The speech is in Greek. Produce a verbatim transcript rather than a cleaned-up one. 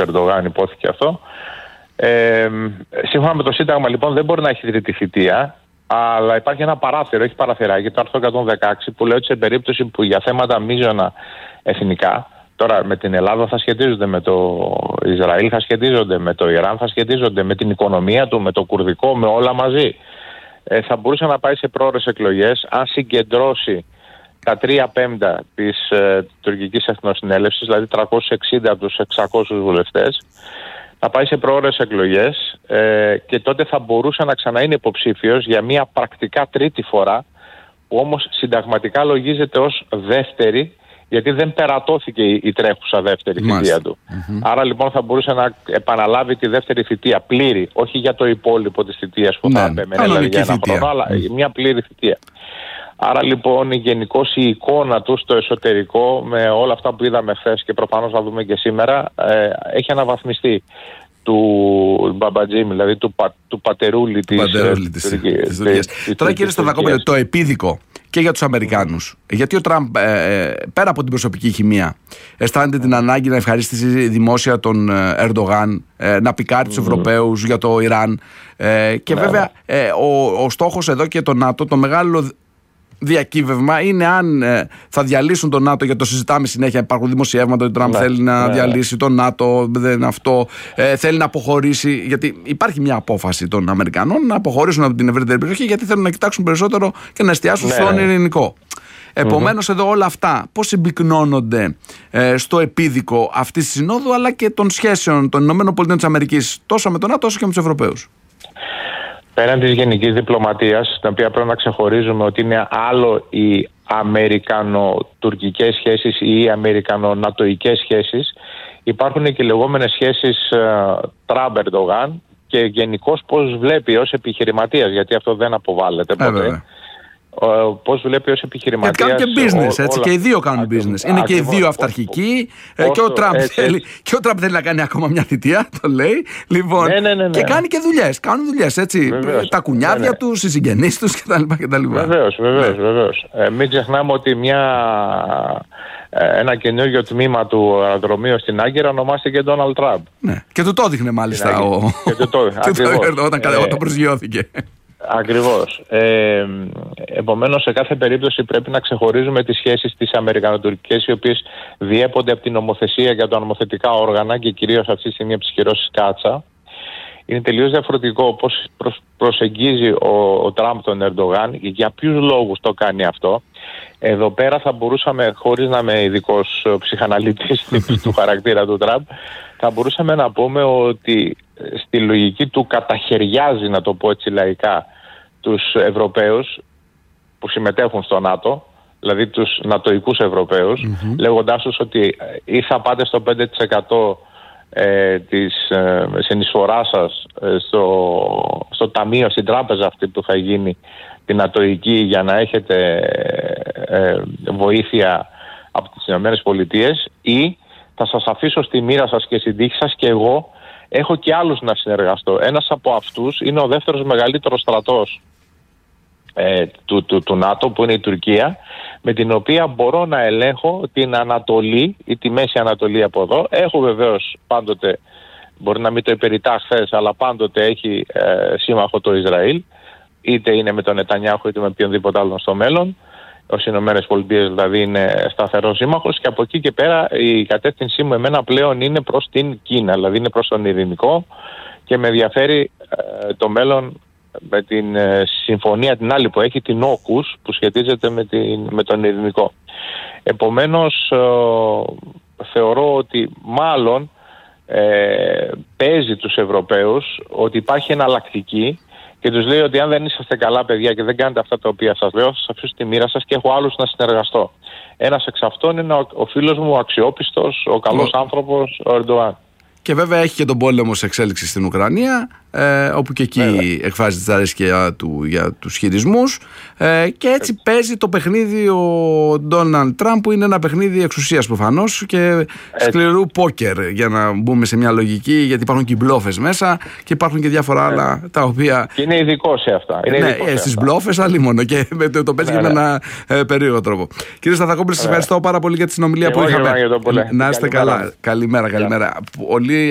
Ερντογάν, υπόθηκε αυτό. Ε, σύμφωνα με το Σύνταγμα, λοιπόν, δεν μπορεί να έχει τρίτη θητεία, αλλά υπάρχει ένα παράθυρο, έχει παραθυράκι, το άρθρο εκατόν δεκαέξι, που λέει ότι σε περίπτωση που για θέματα μείζωνα εθνικά, τώρα με την Ελλάδα θα σχετίζονται, με το Ισραήλ θα σχετίζονται, με το Ιράν θα σχετίζονται, με την οικονομία του, με το κουρδικό, με όλα μαζί, ε, θα μπορούσε να πάει σε πρόορες εκλογές αν συγκεντρώσει τα τρία πέμπτα της ε, τουρκικής εθνοσυνέλευσης, δηλαδή τριακόσιους εξήντα από τους εξακόσιους βουλευτές, θα πάει σε πρόορες εκλογές ε, και τότε θα μπορούσε να ξαναείνει υποψήφιος για μια πρακτικά τρίτη φορά, που όμως συνταγματικά λογίζεται ως δεύτερη, γιατί δεν περατώθηκε η, η τρέχουσα δεύτερη θητεία του. Mm-hmm. Άρα λοιπόν θα μπορούσε να επαναλάβει τη δεύτερη θητεία πλήρη, όχι για το υπόλοιπο της θητείας που ναι, θα έπαιρνε, δηλαδή για ένα χρόνο, αλλά mm. μια πλήρη θητεία. Άρα λοιπόν γενικώς η εικόνα του στο εσωτερικό, με όλα αυτά που είδαμε χθες και προφανώς θα δούμε και σήμερα, ε, έχει αναβαθμιστεί του Μπαμπατζήμ, δηλαδή του, πα, του πατερούλη της Τουρκίας. Τώρα κύριε Σταθακόπουλε, το επίδικο και για τους Αμερικάνους, γιατί ο Τραμπ ε, πέρα από την προσωπική χημεία αισθάνεται την ανάγκη να ευχαρίστησει δημόσια τον Ερντογάν, ε, να πικάρει τους mm. Ευρωπαίους για το Ιράν ε, και ναι, βέβαια ε, ο, ο στόχος εδώ και το ΝΑΤΟ, το μεγάλο διακύβευμα είναι αν ε, θα διαλύσουν τον ΝΑΤΟ, γιατί το συζητάμε συνέχεια. Υπάρχουν δημοσιεύματα ότι ο Τραμπ ναι, θέλει να ναι. διαλύσει τον ΝΑΤΟ, δεν αυτό. Ε, θέλει να αποχωρήσει, γιατί υπάρχει μια απόφαση των Αμερικανών να αποχωρήσουν από την ευρύτερη περιοχή, γιατί θέλουν να κοιτάξουν περισσότερο και να εστιάσουν ναι. στον ειρηνικό. Επομένως, mm-hmm. εδώ όλα αυτά πώς συμπυκνώνονται ε, στο επίδικο αυτής της συνόδου, αλλά και των σχέσεων των ΗΠΑ τόσο με τον ΝΑΤΟ όσο και με τους Ευρωπαίους. Πέραν της γενικής διπλωματίας, την οποία πρέπει να ξεχωρίζουμε ότι είναι άλλο οι αμερικανο-τουρκικές σχέσεις ή οι αμερικανο-νατοικές σχέσεις, υπάρχουν και οι λεγόμενες σχέσεις uh, Τραμπ-Ερντογάν και γενικώς πώς βλέπει ως επιχειρηματίας, γιατί αυτό δεν αποβάλλεται ποτέ. Ε, πώς βλέπει ως επιχειρηματίας. Γιατί κάνουν και business, έτσι, όλα... και οι δύο κάνουν business. Είναι ακριβώς, και οι δύο αυταρχικοί. Όσο, και, ο Τραμπ έτσι, θέλει, και ο Τραμπ θέλει να κάνει ακόμα μια θητεία, το λέει. Λοιπόν, ναι, ναι, ναι, ναι. Και κάνει και δουλειές. Κάνουν δουλειές, έτσι. Βεβαίως, τα κουνιάδια ναι, ναι. τους, οι συγγενείς τους κτλ. Βεβαίως, βεβαίως. Ναι. βεβαίως. Ε, μην ξεχνάμε ότι μια, ένα καινούριο τμήμα του αεροδρομίου στην Άγκυρα ονομάστηκε Ντόναλντ Τραμπ. Ναι. Και του το έδειχνε μάλιστα ο... όταν προσγειώθηκε. Ακριβώς. Ε, επομένως, σε κάθε περίπτωση πρέπει να ξεχωρίζουμε τις σχέσεις τις αμερικανοτουρκικές, οι οποίες διέπονται από την νομοθεσία για τα νομοθετικά όργανα και κυρίως αυτή τη στιγμή από τις κυρώσεις Κάτσα. Είναι τελείως διαφορετικό πώς προσεγγίζει ο, ο Τραμπ τον Ερντογάν, για ποιους λόγους το κάνει αυτό. Εδώ πέρα θα μπορούσαμε, χωρίς να είμαι ειδικός ψυχαναλυτής του χαρακτήρα του Τραμπ, θα μπορούσαμε να πούμε ότι στη λογική του καταχαιριάζει, να το πω έτσι λαϊκά, τους Ευρωπαίους που συμμετέχουν στο ΝΑΤΟ, δηλαδή τους νατοικούς Ευρωπαίους, mm-hmm. λέγοντάς τους ότι ή θα πάτε στο πέντε τοις εκατό ε, της ε, συνεισφοράς σας ε, στο, στο ταμείο, στην τράπεζα αυτή που θα γίνει την νατοική, για να έχετε ε, βοήθεια από τις ΗΠΑ, ή θα σας αφήσω στη μοίρα σας και στην τύχη σας και εγώ έχω και άλλους να συνεργαστώ. Ένας από αυτούς είναι ο δεύτερος μεγαλύτερος στρατός ε, του, του, του ΝΑΤΟ, που είναι η Τουρκία, με την οποία μπορώ να ελέγχω την Ανατολή ή τη Μέση Ανατολή από εδώ. Έχω βεβαίως πάντοτε, μπορεί να μην το υπερητά χθες, αλλά πάντοτε έχει ε, σύμμαχο το Ισραήλ, είτε είναι με τον Νετανιάχου είτε με οποιονδήποτε άλλον στο μέλλον. Ως Ηνωμένες Πολιτείες δηλαδή είναι σταθερός σύμμαχος, και από εκεί και πέρα η κατεύθυνσή μου εμένα πλέον είναι προς την Κίνα, δηλαδή είναι προς τον ειρηνικό, και με ενδιαφέρει ε, το μέλλον με την ε, συμφωνία την άλλη που έχει, την όκους, που σχετίζεται με, την, με τον ειρηνικό. Επομένως ε, θεωρώ ότι μάλλον ε, παίζει τους Ευρωπαίους ότι υπάρχει εναλλακτική, και τους λέει ότι αν δεν είσαστε καλά παιδιά και δεν κάνετε αυτά τα οποία σας λέω, θα σας αφήσω στη μοίρα σας και έχω άλλους να συνεργαστώ. Ένας εξ αυτών είναι ο, ο φίλος μου, ο αξιόπιστος, ο καλός ο... άνθρωπος, ο Ερντογάν. Και βέβαια έχει και τον πόλεμο σε εξέλιξη στην Ουκρανία, ε, όπου και εκεί βέβαια εκφράζει τη δυσαρέσκεια του για τους χειρισμούς, ε, και έτσι παίζει το παιχνίδι ο Ντόναλντ Τραμπ, που είναι ένα παιχνίδι εξουσίας προφανώς και σκληρού πόκερ, για να μπούμε σε μια λογική, γιατί υπάρχουν και οι μπλόφες μέσα και υπάρχουν και διάφορα έτσι άλλα τα οποία... Και είναι ειδικό σε αυτά. Είναι ναι, ε, στις μπλόφες άλλη μόνο, και το, το παίζει ναι, και με ένα ε, περίεργο τρόπο. Κύριε Σταθακόπουλε, σας ευχαριστώ πάρα πολύ για τη συνομιλία που είχαμε. Να είστε καλά. Καλημέρα, καλημέρα.